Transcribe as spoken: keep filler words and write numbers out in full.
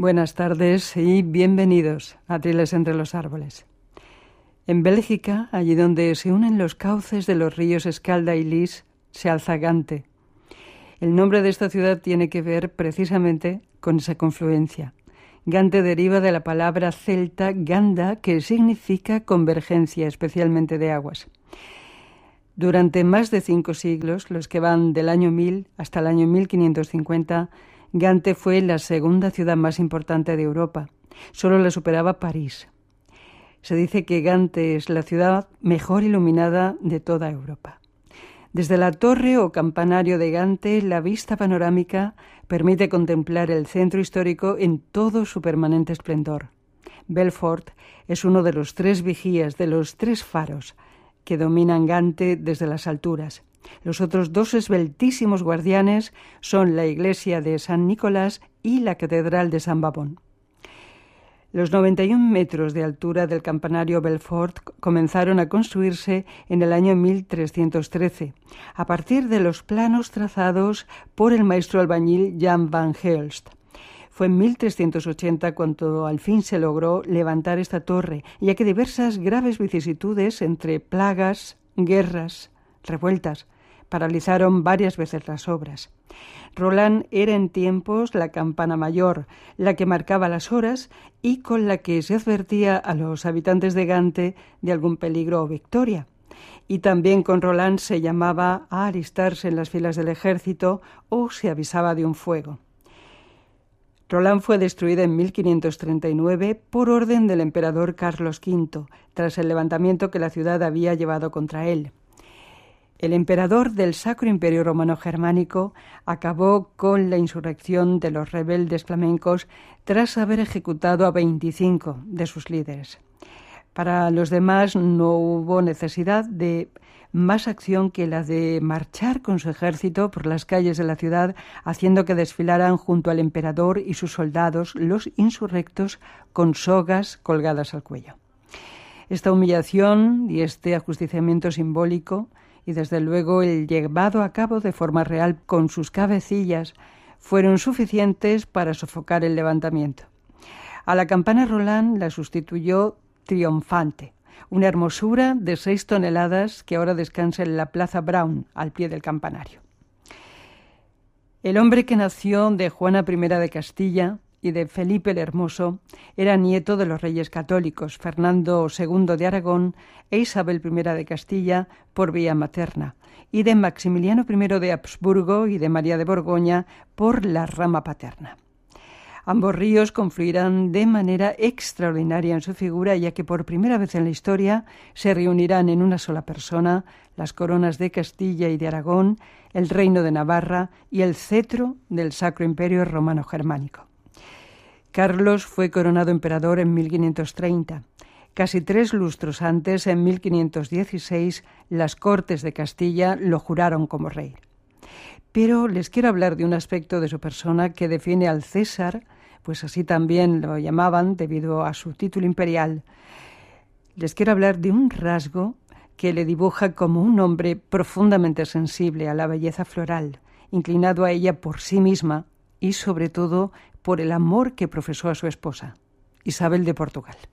Buenas tardes y bienvenidos a Triles entre los árboles. En Bélgica, allí donde se unen los cauces de los ríos Escalda y Lys, se alza Gante. El nombre de esta ciudad tiene que ver precisamente con esa confluencia. Gante deriva de la palabra celta ganda, que significa convergencia, especialmente de aguas. Durante más de cinco siglos, los que van del año mil hasta el año mil quinientos cincuenta, Gante fue la segunda ciudad más importante de Europa. Solo la superaba París. Se dice que Gante es la ciudad mejor iluminada de toda Europa. Desde la torre o campanario de Gante, la vista panorámica permite contemplar el centro histórico en todo su permanente esplendor. Belfort es uno de los tres vigías, de los tres faros que dominan Gante desde las alturas. Los otros dos esbeltísimos guardianes son la iglesia de San Nicolás y la catedral de San Bavón. Los noventa y un metros de altura del campanario Belfort comenzaron a construirse en el año mil trescientos trece, a partir de los planos trazados por el maestro albañil Jan van Helst. Fue en mil trescientos ochenta cuando al fin se logró levantar esta torre, ya que diversas graves vicisitudes entre plagas, guerras, revueltas, paralizaron varias veces las obras. Roland era en tiempos la campana mayor, la que marcaba las horas y con la que se advertía a los habitantes de Gante de algún peligro o victoria. Y también con Roland se llamaba a alistarse en las filas del ejército o se avisaba de un fuego. Roland fue destruida en mil quinientos treinta y nueve por orden del emperador Carlos quinto, tras el levantamiento que la ciudad había llevado contra él. El emperador del Sacro Imperio Romano Germánico acabó con la insurrección de los rebeldes flamencos tras haber ejecutado a veinticinco de sus líderes. Para los demás no hubo necesidad de más acción que la de marchar con su ejército por las calles de la ciudad, haciendo que desfilaran junto al emperador y sus soldados los insurrectos con sogas colgadas al cuello. Esta humillación y este ajusticiamiento simbólico, y desde luego el llevado a cabo de forma real con sus cabecillas, fueron suficientes para sofocar el levantamiento. A la campana Roland la sustituyó Triomfante, una hermosura de seis toneladas que ahora descansa en la Plaza Brown, al pie del campanario. El hombre que nació de Juana primera de Castilla y de Felipe el Hermoso era nieto de los reyes católicos Fernando segundo de Aragón e Isabel primera de Castilla por vía materna, y de Maximiliano primero de Habsburgo y de María de Borgoña por la rama paterna. Ambos ríos confluirán de manera extraordinaria en su figura, ya que por primera vez en la historia se reunirán en una sola persona las coronas de Castilla y de Aragón, el reino de Navarra y el cetro del Sacro Imperio Romano Germánico. Carlos fue coronado emperador en mil quinientos treinta. Casi tres lustros antes, en mil quinientos dieciséis, las Cortes de Castilla lo juraron como rey. Pero les quiero hablar de un aspecto de su persona que define al César, pues así también lo llamaban debido a su título imperial. Les quiero hablar de un rasgo que le dibuja como un hombre profundamente sensible a la belleza floral, inclinado a ella por sí misma y sobre todo por el amor que profesó a su esposa, Isabel de Portugal.